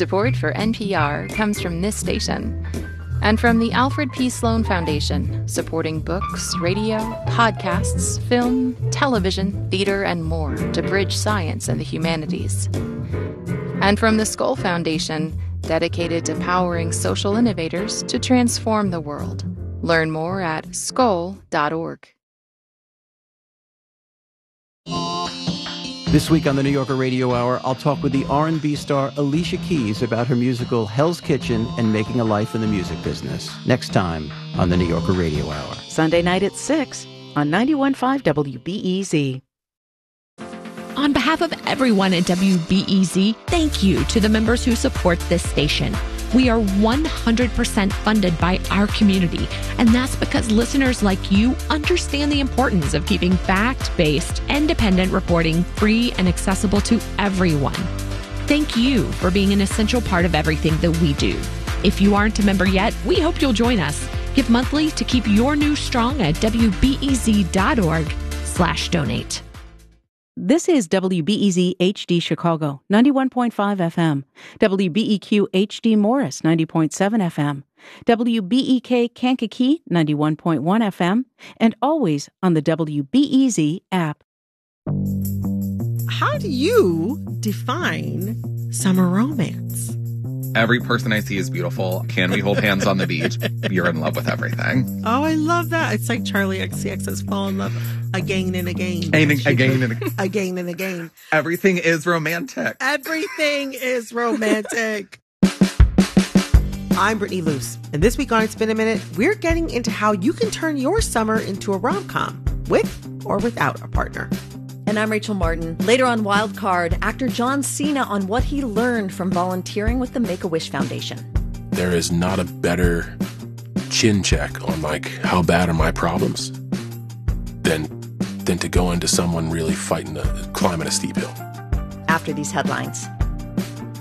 Support for NPR comes from this station and from the Alfred P. Sloan Foundation, supporting books, radio, podcasts, film, television, theater, and more to bridge science and the humanities. And from the Skoll Foundation, dedicated to powering social innovators to transform the world. Learn more at skoll.org. This week on the New Yorker Radio Hour, I'll talk with the R&B star Alicia Keys about her musical Hell's Kitchen and making a life in the music business. Next time on the New Yorker Radio Hour. Sunday night at 6 on 91.5 WBEZ. On behalf of everyone at WBEZ, thank you to the members who support this station. We are 100% funded by our community, and that's because listeners like you understand the importance of keeping fact-based, independent reporting free and accessible to everyone. Thank you for being an essential part of everything that we do. If you aren't a member yet, we hope you'll join us. Give monthly to keep your news strong at wbez.org/donate. This is WBEZ HD Chicago, 91.5 FM, WBEQ HD Morris, 90.7 FM, WBEK Kankakee, 91.1 FM, and always on the WBEZ app. How do you define summer romance? Every person I see is beautiful. Can we hold hands on the beach? You're in love with everything. Oh, I love that. It's like Charlie XCX's Fall in Love again and again. Again and again. Again and again. Everything is romantic. Everything is romantic. I'm Brittany Luce, and this week on It's Been a Minute, we're getting into how you can turn your summer into a rom-com, with or without a partner. And I'm Rachel Martin. Later on Wild Card, actor John Cena on what he learned from volunteering with the Make-A-Wish Foundation. There is not a better chin check on, like, how bad are my problems than to go into someone really fighting climbing a steep hill. After these headlines.